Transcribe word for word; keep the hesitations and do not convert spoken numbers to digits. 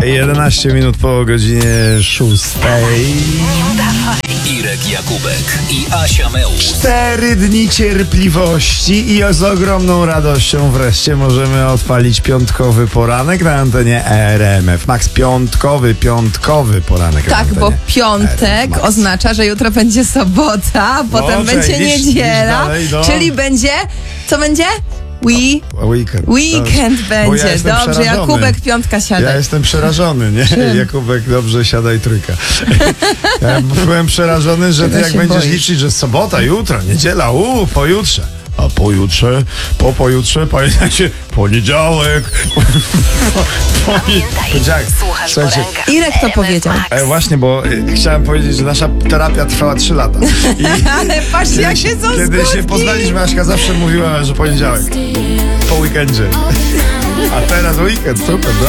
jedenaście minut po godzinie szóstej. Irek Jakubek i Asia Meusz. Cztery dni cierpliwości i z ogromną radością wreszcie możemy odpalić piątkowy poranek na antenie R M F Max. Piątkowy, piątkowy poranek na Tak, antenie bo R M F piątek Max. oznacza, że jutro będzie sobota, a potem Dobrze, będzie idź- idź niedziela, dalej, no. czyli będzie, co będzie? We... Weekend. Weekend Dobrze. Bo będzie. ja jestem Dobrze, przerażony. Jakubek, piątka siadaj. Ja jestem przerażony, nie? Jakubek, dobrze, siadaj trójka. Ja byłem przerażony, że ty Czego jak się będziesz boisz? liczyć, że sobota, jutro, niedziela, uuu, pojutrze. A pojutrze, po pojutrze, pamiętajcie, poniedziałek. Poniedziałek. Słuchasz Słuchajcie, poranka. Irek to powiedział. e, właśnie, bo y, chciałem powiedzieć, że nasza terapia trwała trzy lata. I Ale patrz, jak się są kiedy się skutki. poznaliśmy, Aśka zawsze mówiła, że poniedziałek. Po weekendzie. A teraz weekend, super.